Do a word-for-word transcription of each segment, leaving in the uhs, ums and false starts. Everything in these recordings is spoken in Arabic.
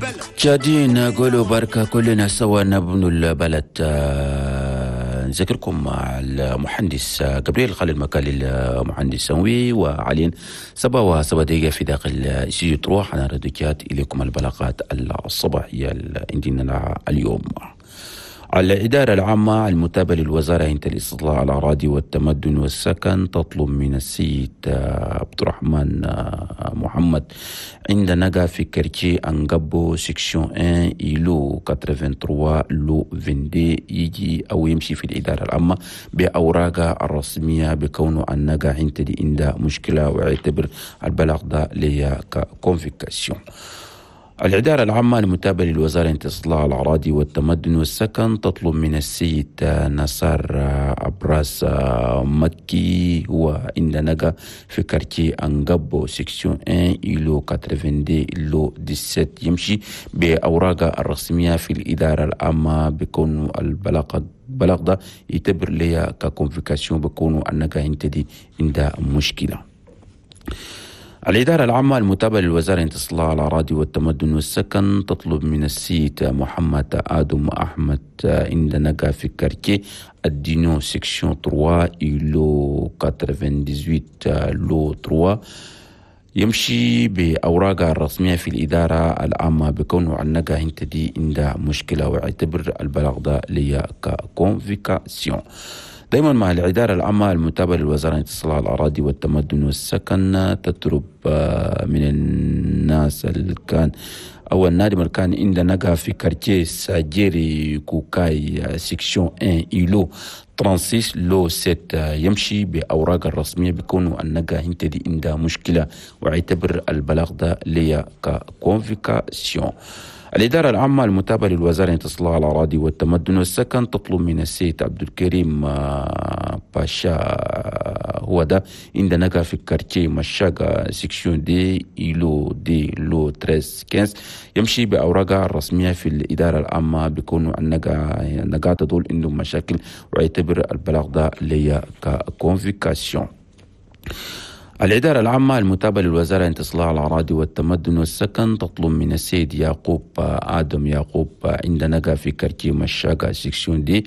جادين قولوا بركة كلنا سوا نبنوا البلد. آه، نذكركم مع المهندس جبريل خالد مكان المهندس سنوي وعلين سبا وسبا دقيقة في داخل استديو تروح. أنا ردكات إليكم البلاغات الصباحية اللي عندنا اليوم. الإدارة العامة المتابعة للوزارة هند الاستطلاع على الأراضي والتمدن والسكن تطلب من السيد عبد الرحمن محمد عند نجا في كارتيه أنجابو سيكشن واحد إلو ثمانية وثمانين لو فيندي يجي أو يمشي في الإدارة العامة بأوراقها الرسمية بكونه النجا هند دي عنده مشكلة ويعتبر البلاغ ده ليا ككونفيكاسيون. الإدارة العامة المتابعة للوزارة الاستطلاع الأراضي والتمدن والسكن تطلب من السيد نصار أبراس مكي هو عند نجا في كارتيه أنجابو سيكسيون واحد إلو ثمانين لو سبعة عشر يمشي بأوراقها الرسمية في الإدارة العامة بكون البلاغ البلاغ ده يعتبر ليا ككونفيكاسيون بكونه النجا ينتدي عند مشكلة. الإدارة العامة المتابعة للوزارة الاستطلاع على الأراضي والتمدن والسكن تطلب من السيد محمد آدم أحمد عند نجا في كارتيه الدينو سيكشن ثلاثة إلو ثمانية وثمانين لو ثلاثة يمشي بأوراقها الرسمية في الإدارة العامة بكونه النجا هنتدي عند مشكلة ويعتبر البلاغ ده ليا ككونفيكاسيون. دائما مع الإدارة العامة المتابعة للوزارة الاستطلاع على الأراضي والتمدن والسكن تطلب من الناس اللي كان أو النادم اللي كان عند نجا في كارتيه ساجيري كوكاي سيكشن واحد إلو ستة وثلاثين لو سبعة يمشي بأوراق الرسمية بيكونوا النجا هنتدي عنده مشكلة ويعتبر البلاغ ده ليا ككونفيكاسيون. الإدارة العامة المتابعة للوزارة الاستطلاع على الأراضي والتمدن والسكن تطلب من السيد عبد الكريم باشا هو ده عند نجا في كارتيه مشاقة سيكشن دي إلو دي لو ثلاثة عشر خمسة يمشي بأوراقها الرسمية في الإدارة العامة بيكونوا النجا نجا تدول عندهم مشاكل ويعتبر البلاغ ده ليا ككونفيكاسيون. الإدارة العامة المتابعة للوزارة الاستطلاع على الأراضي والتمدن والسكن تطلب من السيد يعقوب آدم يعقوب عند نجا في كارتيه مشاقة سيكشن دي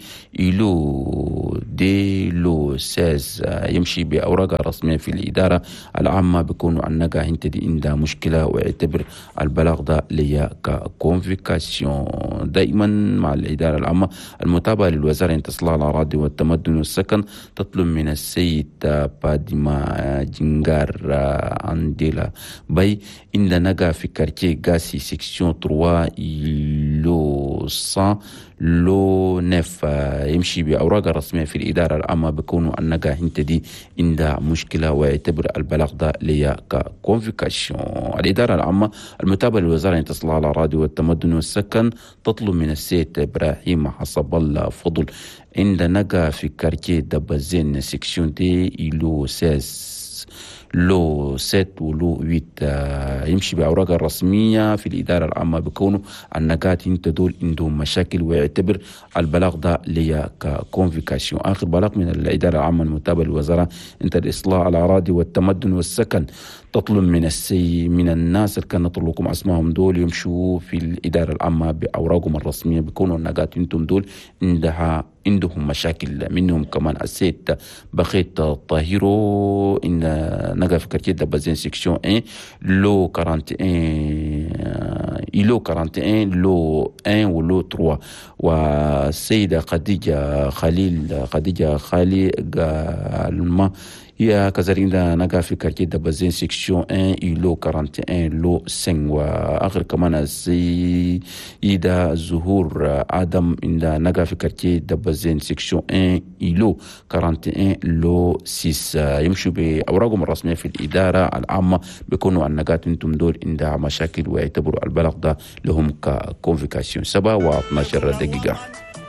إلو دي لو ستة يمشي بأوراقها الرسمية في الإدارة العامة بيكونوا النجا هنتدي عنده مشكلة ويعتبر البلاغ ده ليا ككونفيكاسيون. دائما مع الإدارة العامة المتابعة للوزارة الاستطلاع على الأراضي والتمدن والسكن تطلب من السيد بادما جن عندنا باي عند نجا في كارتيه غاسي سيكسيون ثلاثة لو مية لو تسعة يمشي بأوراق الرسمية في الإدارة العامة بيكونوا النجا هنتدي عند مشكلة ويعتبر البلاغ ده ليا ككونفيكاسيون. الإدارة العامة المتابعة للوزارة الاستطلاع على الأراضي والتمدن والسكن تطلب من السيد إبراهيم حسب الله فضل عند نجا في كارتيه دبازين سيكسيون دي إلو ستة لو ستة ولو ثمانية يمشي بأوراقها الرسمية في الإدارة العامة بكونه النجات ينتدول عندهم مشاكل ويعتبر البلاغ ده ليا ككونفيكاسيون. آخر بلاغ من الإدارة العامة المتابعة للوزارة انت الإصلاح على الأراضي والتمدن والسكن تطلب من السي من الناس اللي كان نطلب لكم اسمائهم دول يمشوا في الإدارة العامة بأوراقهم الرسمية بيكونوا النجات انتم دول عندها عندهم مشاكل. منهم كمان السيد بخيت طاهرو إن نجا في كارتيه دبازين سيكشن واحد لو واحد وأربعين إلو واحد وأربعين لو واحد ولو ثلاثة. والسيدة خديجة خليل خديجة خالي الما هي كذلك نجا في كارتيه دبازين سيكشن واحد إلو واحد وأربعين لو خمسة. وآخر كمان السيدة زهور آدم إن نجا في كارتيه دبازين سيكشن واحد إلو واحد وأربعين لو ستة يمشوا بأوراقهم الرسمية في الإدارة العامة بيكونوا النجات انتم دول عندها مشاكل ويعتبروا البلاغ ده لهم ككونفيكاسيون. سبعة واثناشر دقيقة.